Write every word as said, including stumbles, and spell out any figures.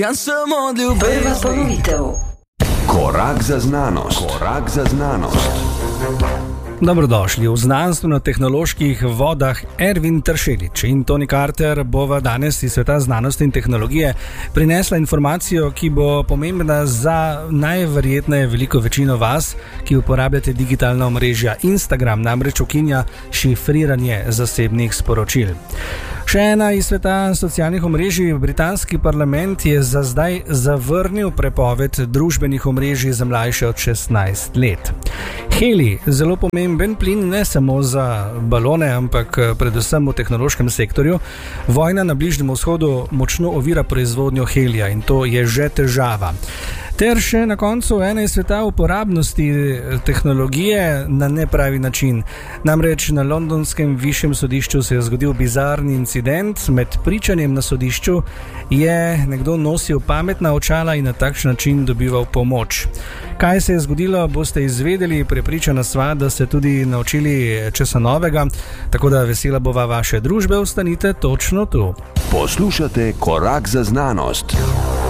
Ja sem od ljubezni. Prva ponovitev. Korak za znanost. Korak za znanost. Dobrodošli v znanstveno-tehnoloških vodah. Ervin Tršelič in Toni Carter bova danes iz sveta znanosti in tehnologije prinesla informacijo, ki bo pomembna za najverjetneje veliko večino vas, ki uporabljate digitalna omrežja. Instagram namreč ukinja šifriranje zasebnih sporočil. Še ena iz sveta socialnih omrežij. Britanski parlament je za zdaj zavrnil prepoved družbenih omrežij za mlajše od šestnajst let. Heli, zelo pomemben plin ne samo za balone, ampak predvsem v tehnološkem sektorju. Vojna na Bližnjem vzhodu močno ovira proizvodnjo helija in to je že težava. Ter še na koncu ena iz sveta uporabnosti tehnologije na nepravi način. Namreč na londonskem višjem sodišču se je zgodil bizarni incident. Med pričanjem na sodišču je nekdo nosil pametna očala in na takšen način dobival pomoč. Kaj se je zgodilo, boste izvedeli. Prepričana sva, da ste tudi naučili česa novega, tako da vesela bova vaše družbe. Ostanite točno tu. Poslušate Korak za znanost.